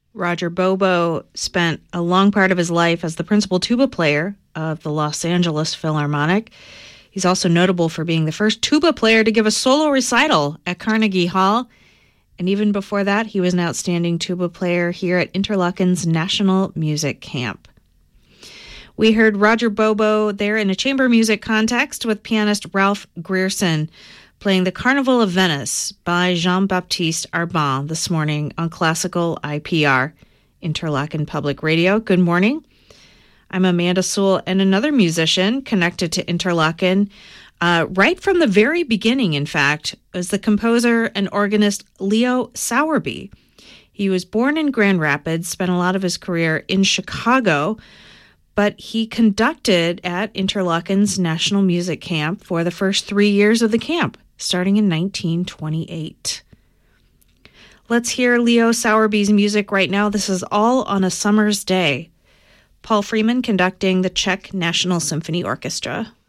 Roger Bobo spent a long part of his life as the principal tuba player of the Los Angeles Philharmonic. He's also notable for being the first tuba player to give a solo recital at Carnegie Hall. And even before that, he was an outstanding tuba player here at Interlochen's National Music Camp. We heard Roger Bobo there in a chamber music context with pianist Ralph Grierson playing the Carnival of Venice by Jean-Baptiste Arbin this morning on Classical IPR, Interlochen Public Radio. Good morning. I'm Amanda Sewell, and another musician connected to Interlochen right from the very beginning, in fact, is the composer and organist Leo Sowerby. He was born in Grand Rapids, spent a lot of his career in Chicago, but he conducted at Interlochen's National Music Camp for the first 3 years of the camp, starting in 1928. Let's hear Leo Sowerby's music right now. This is All on a Summer's Day. Paul Freeman conducting the Czech National Symphony Orchestra.